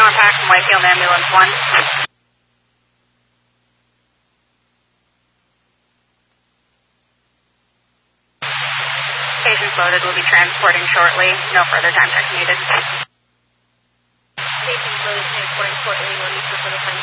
contact from Whitefield Ambulance 1. Patients loaded will be transporting shortly. No further time check needed. Patients loaded transporting shortly. No need for further time